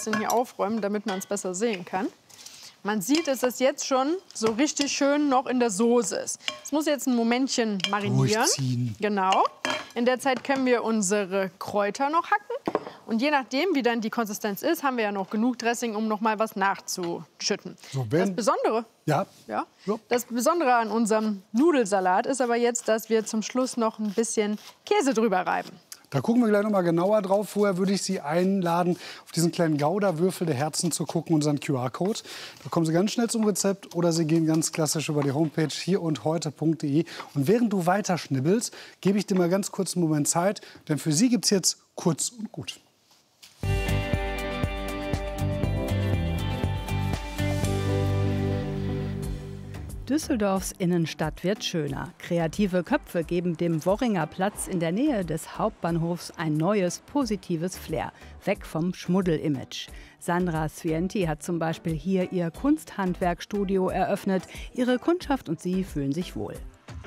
bisschen hier aufräumen, damit man es besser sehen kann. Man sieht, dass es jetzt schon so richtig schön noch in der Soße ist. Es muss jetzt ein Momentchen marinieren. Durchziehen. Genau. In der Zeit können wir unsere Kräuter noch hacken. Und je nachdem, wie dann die Konsistenz ist, haben wir ja noch genug Dressing, um noch mal was nachzuschütten. So, Das Besondere, ja. das Besondere an unserem Nudelsalat ist aber jetzt, dass wir zum Schluss noch ein bisschen Käse drüber reiben. Da gucken wir gleich noch mal genauer drauf. Vorher würde ich Sie einladen, auf diesen kleinen Gouda-Würfel der Herzen zu gucken, unseren QR-Code. Da kommen Sie ganz schnell zum Rezept oder Sie gehen ganz klassisch über die Homepage hierundheute.de. Und während du weiter schnibbelst, gebe ich dir mal ganz kurz einen Moment Zeit, denn für Sie gibt es jetzt kurz und gut. Düsseldorfs Innenstadt wird schöner. Kreative Köpfe geben dem Worringer Platz in der Nähe des Hauptbahnhofs ein neues, positives Flair. Weg vom Schmuddel-Image. Sandra Svienti hat zum Beispiel hier ihr Kunsthandwerkstudio eröffnet. Ihre Kundschaft und sie fühlen sich wohl.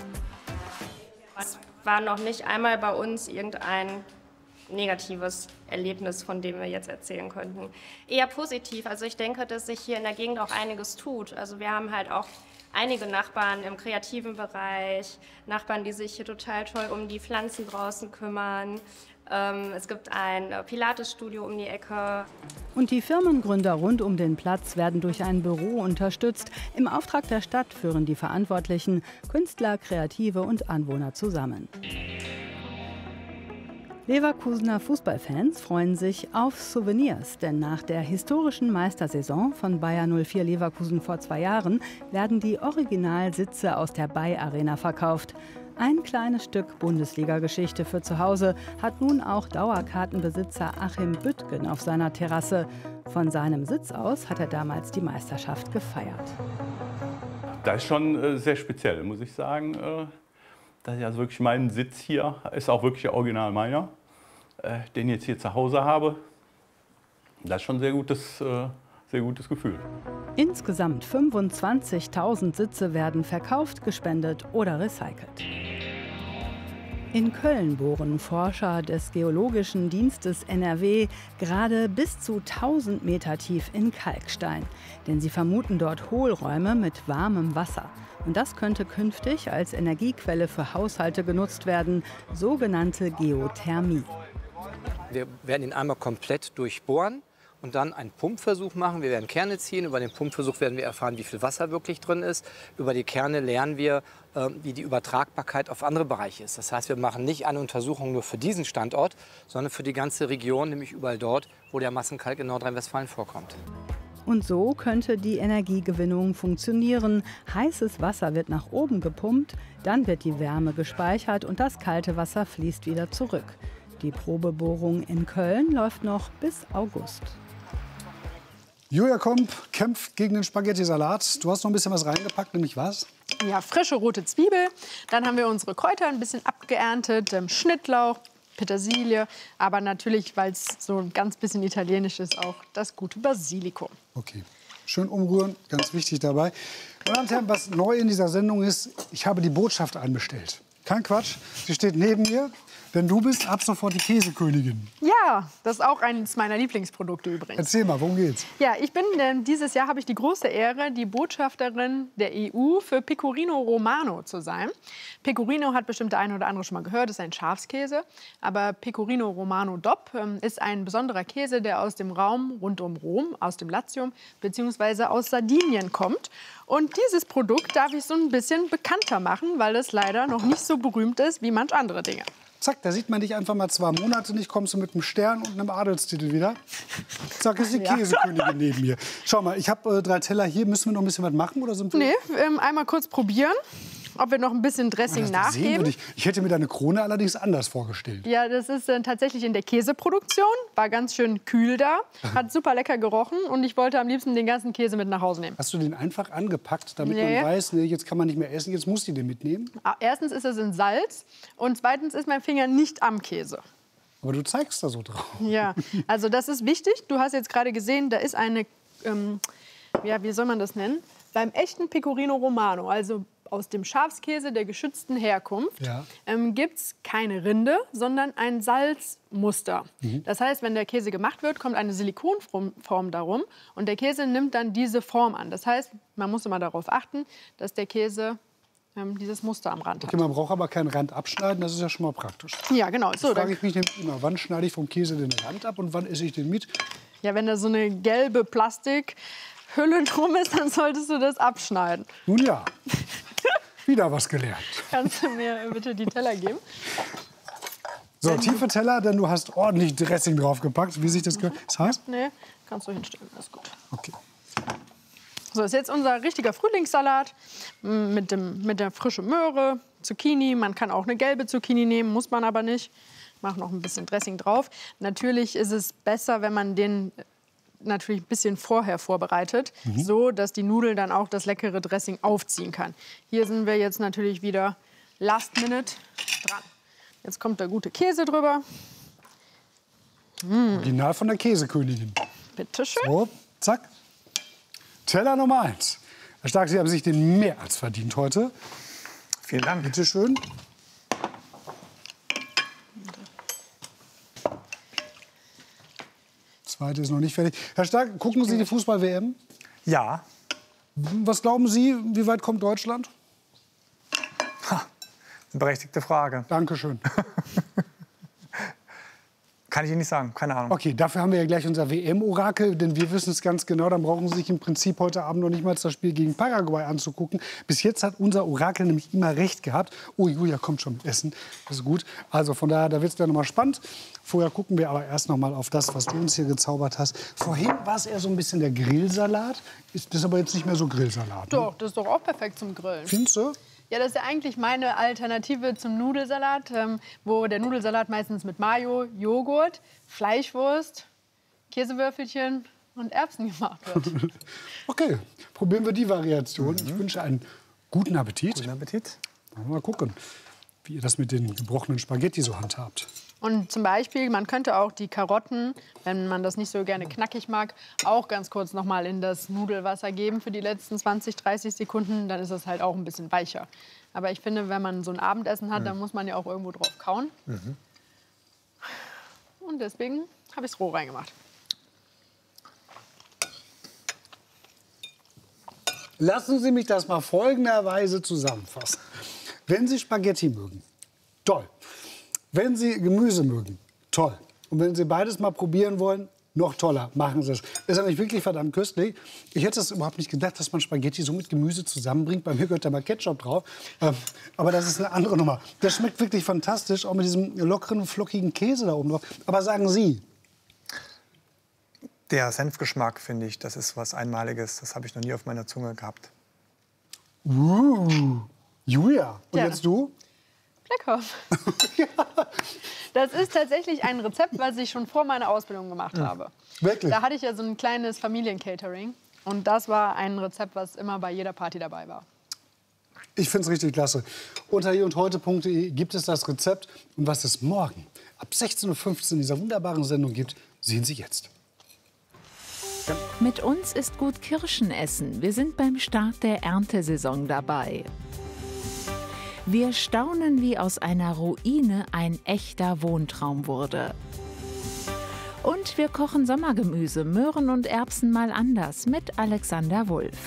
Es war noch nicht einmal bei uns irgendein negatives Erlebnis, von dem wir jetzt erzählen könnten. Eher positiv. Also ich denke, dass sich hier in der Gegend auch einiges tut. Also wir haben halt auch einige Nachbarn im kreativen Bereich, Nachbarn, die sich hier total toll um die Pflanzen draußen kümmern. Es gibt ein Pilates-Studio um die Ecke. Und die Firmengründer rund um den Platz werden durch ein Büro unterstützt. Im Auftrag der Stadt führen die Verantwortlichen Künstler, Kreative und Anwohner zusammen. Leverkusener Fußballfans freuen sich auf Souvenirs, denn nach der historischen Meistersaison von Bayer 04 Leverkusen vor 2 Jahren werden die Originalsitze aus der Bay Arena verkauft. Ein kleines Stück Bundesliga-Geschichte für zu Hause hat nun auch Dauerkartenbesitzer Achim Büttgen auf seiner Terrasse. Von seinem Sitz aus hat er damals die Meisterschaft gefeiert. Das ist schon sehr speziell, muss ich sagen. Das ist also wirklich mein Sitz hier, ist auch wirklich original meiner, den ich jetzt hier zu Hause habe. Das ist schon ein sehr gutes Gefühl. Insgesamt 25.000 Sitze werden verkauft, gespendet oder recycelt. In Köln bohren Forscher des Geologischen Dienstes NRW gerade bis zu 1000 Meter tief in Kalkstein. Denn sie vermuten dort Hohlräume mit warmem Wasser. Und das könnte künftig als Energiequelle für Haushalte genutzt werden, sogenannte Geothermie. Wir werden ihn einmal komplett durchbohren und dann einen Pumpversuch machen. Wir werden Kerne ziehen. Über den Pumpversuch werden wir erfahren, wie viel Wasser wirklich drin ist. Über die Kerne lernen wir, wie die Übertragbarkeit auf andere Bereiche ist. Das heißt, wir machen nicht eine Untersuchung nur für diesen Standort, sondern für die ganze Region, nämlich überall dort, wo der Massenkalk in Nordrhein-Westfalen vorkommt. Und so könnte die Energiegewinnung funktionieren. Heißes Wasser wird nach oben gepumpt, dann wird die Wärme gespeichert und das kalte Wasser fließt wieder zurück. Die Probebohrung in Köln läuft noch bis August. Julia Komp kämpft gegen den Spaghetti-Salat. Du hast noch ein bisschen was reingepackt, nämlich was? Ja, frische rote Zwiebel. Dann haben wir unsere Kräuter ein bisschen abgeerntet, Schnittlauch, Petersilie, aber natürlich, weil es so ein ganz bisschen italienisch ist, auch das gute Basilikum. Okay, schön umrühren, ganz wichtig dabei. Meine Damen und Herren, was neu in dieser Sendung ist, ich habe die Botschaft einbestellt. Kein Quatsch, sie steht neben mir. Denn du bist ab sofort die Käsekönigin. Ja, das ist auch eines meiner Lieblingsprodukte übrigens. Erzähl mal, worum geht's? Ja, dieses Jahr habe ich die große Ehre, die Botschafterin der EU für Pecorino Romano zu sein. Pecorino hat bestimmt der eine oder andere schon mal gehört, ist ein Schafskäse. Aber Pecorino Romano DOP ist ein besonderer Käse, der aus dem Raum rund um Rom, aus dem Latium bzw. aus Sardinien kommt. Und dieses Produkt darf ich so ein bisschen bekannter machen, weil es leider noch nicht so berühmt ist wie manch andere Dinge. Zack, da sieht man dich einfach mal 2 Monate nicht, kommst du mit einem Stern und einem Adelstitel wieder. Zack, ist die Käsekönigin neben mir. Schau mal, ich habe 3 Teller hier. Müssen wir noch ein bisschen was machen? Oder sind wir nee, einmal kurz probieren, ob wir noch ein bisschen Dressing nachgeben. Ich hätte mir deine Krone allerdings anders vorgestellt. Ja, das ist tatsächlich in der Käseproduktion. War ganz schön kühl da, hat super lecker gerochen und ich wollte am liebsten den ganzen Käse mit nach Hause nehmen. Hast du den einfach angepackt, damit man weiß, nee, jetzt kann man nicht mehr essen, jetzt muss die den mitnehmen? Erstens ist es in Salz und zweitens ist mein Finger nicht am Käse. Aber du zeigst da so drauf. Ja, also das ist wichtig. Du hast jetzt gerade gesehen, da ist eine, ja, wie soll man das nennen? Beim echten Pecorino Romano, also aus dem Schafskäse der geschützten Herkunft Ja. gibt es keine Rinde, sondern ein Salzmuster. Das heißt, wenn der Käse gemacht wird, kommt eine Silikonform darum und der Käse nimmt dann diese Form an. Das heißt, man muss immer darauf achten, dass der Käse dieses Muster am Rand hat. Okay, man braucht aber keinen Rand abschneiden, das ist ja schon mal praktisch. Ja, genau. So, Frage ich mich nämlich immer, wann schneide ich vom Käse den Rand ab und wann esse ich den mit? ja, wenn da so eine gelbe Plastikhülle drum ist, dann solltest du das abschneiden. Nun ja, wieder was gelernt. Kannst du mir bitte die Teller geben? So, tiefe Teller, denn du hast ordentlich Dressing draufgepackt, wie sich das gehört. Das heißt? Nee, kannst du hinstellen, alles gut. Okay. So, ist jetzt unser richtiger Frühlingssalat mit der frischen Möhre, Zucchini. Man kann auch eine gelbe Zucchini nehmen, muss man aber nicht. Ich mache noch ein bisschen Dressing drauf. Natürlich ist es besser, wenn man den natürlich ein bisschen vorher vorbereitet, so dass die Nudel dann auch das leckere Dressing aufziehen kann. Hier sind wir jetzt natürlich wieder last minute dran. Jetzt kommt der gute Käse drüber. Original von der Käsekönigin. Bitte schön. So, zack. Teller Nummer 1. Herr Stark, Sie haben sich den mehr als verdient heute. Vielen Dank. Bitte schön. Zweite ist noch nicht fertig. Herr Stark, gucken Sie die Fußball-WM? Ja, Was glauben Sie, wie weit kommt Deutschland? eine berechtigte Frage. Dankeschön. Kann ich Ihnen nicht sagen, keine Ahnung. Okay, dafür haben wir ja gleich unser WM-Orakel, denn wir wissen es ganz genau. Dann brauchen Sie sich im Prinzip heute Abend noch nicht mal das Spiel gegen Paraguay anzugucken. Bis jetzt hat unser Orakel nämlich immer recht gehabt. Oh, Julia kommt schon mit Essen, das ist gut. Also von daher, da wird es dann noch mal spannend. Vorher gucken wir aber erst noch mal auf das, was du uns hier gezaubert hast. Vorhin war es eher so ein bisschen der Grillsalat. Ist das aber jetzt nicht mehr so Grillsalat? Ne? Doch, das ist doch auch perfekt zum Grillen. Findest du? Ja, das ist ja eigentlich meine Alternative zum Nudelsalat, wo der Nudelsalat meistens mit Mayo, Joghurt, Fleischwurst, Käsewürfelchen und Erbsen gemacht wird. Okay, probieren wir die Variation. Ich wünsche einen guten Appetit. Guten Appetit. Mal gucken, wie ihr das mit den gebrochenen Spaghetti so handhabt. Und zum Beispiel, man könnte auch die Karotten, wenn man das nicht so gerne knackig mag, auch ganz kurz noch mal in das Nudelwasser geben für die letzten 20, 30 Sekunden. Dann ist es halt auch ein bisschen weicher. Aber ich finde, wenn man so ein Abendessen hat, dann muss man ja auch irgendwo drauf kauen. Und deswegen habe ich es roh reingemacht. Lassen Sie mich das mal folgenderweise zusammenfassen. Wenn Sie Spaghetti mögen, toll. Wenn Sie Gemüse mögen, toll. Und wenn Sie beides mal probieren wollen, noch toller, machen Sie es. Ist nämlich wirklich verdammt köstlich. Ich hätte es überhaupt nicht gedacht, dass man Spaghetti so mit Gemüse zusammenbringt. Bei mir gehört da mal Ketchup drauf. Aber das ist eine andere Nummer. Das schmeckt wirklich fantastisch, auch mit diesem lockeren, flockigen Käse da oben drauf. Aber sagen Sie, Der Senfgeschmack, finde ich, das ist was Einmaliges. Das habe ich noch nie auf meiner Zunge gehabt. Julia, und Ja. jetzt du? Lecker. Das ist tatsächlich ein Rezept, was ich schon vor meiner Ausbildung gemacht habe. Wirklich? Da hatte ich ja so ein kleines Familiencatering. Und das war ein Rezept, was immer bei jeder Party dabei war. Ich finde es richtig klasse. Unter hierundheute.de gibt es das Rezept. Und was es morgen ab 16:15 Uhr in dieser wunderbaren Sendung gibt, sehen Sie jetzt. Mit uns ist gut Kirschen essen. Wir sind beim Start der Erntesaison dabei. Wir staunen, wie aus einer Ruine ein echter Wohntraum wurde. Und wir kochen Sommergemüse, Möhren und Erbsen mal anders mit Alexander Wulff.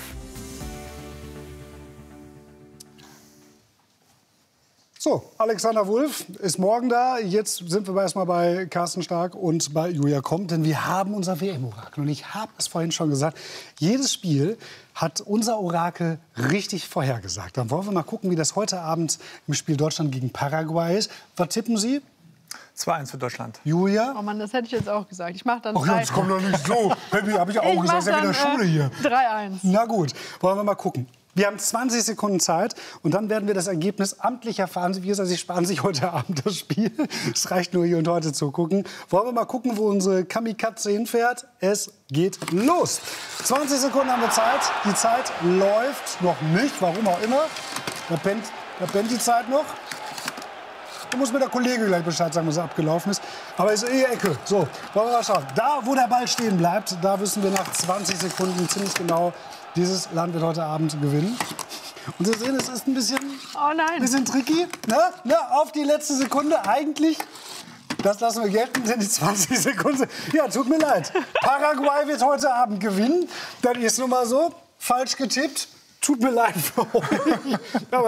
So, Alexander Wulff ist morgen da. Jetzt sind wir erstmal bei Carsten Stark und bei Julia Kommt, denn wir haben unser WM-Orakel. Und ich habe es vorhin schon gesagt, jedes Spiel hat unser Orakel richtig vorhergesagt. Dann wollen wir mal gucken, wie das heute Abend im Spiel Deutschland gegen Paraguay ist. Was tippen Sie? 2:1 für Deutschland. Julia? Oh Mann, das hätte ich jetzt auch gesagt. Ich mache dann Ach, jetzt kommt doch nicht so. Baby, habe ich auch Ich gesagt. mach Das ist ja wieder dann, Schule hier. 3:1. Na gut, wollen wir mal gucken. Wir haben 20 Sekunden Zeit und dann werden wir das Ergebnis amtlich erfahren. Wie gesagt, Sie sparen sich heute Abend das Spiel. Es reicht nur, hier und heute zu gucken. Wollen wir mal gucken, wo unsere Kamikaze hinfährt? Es geht los. 20 Sekunden haben wir Zeit. Die Zeit läuft noch nicht, warum auch immer. Da pennt die Zeit noch. Da muss mir der Kollege gleich Bescheid sagen, was abgelaufen ist. Aber es ist eh Ecke. So, wollen wir mal schauen. Da, wo der Ball stehen bleibt, da wissen wir nach 20 Sekunden ziemlich genau, dieses Land wird heute Abend gewinnen. Und Sie sehen, es ist ein bisschen, nein. bisschen tricky. Ne? Auf die letzte Sekunde eigentlich. Das lassen wir gelten, sind die 20 Sekunden. Ja, tut mir leid. Paraguay wird heute Abend gewinnen. Das ist nun mal so. Falsch getippt. Tut mir leid für euch. Aber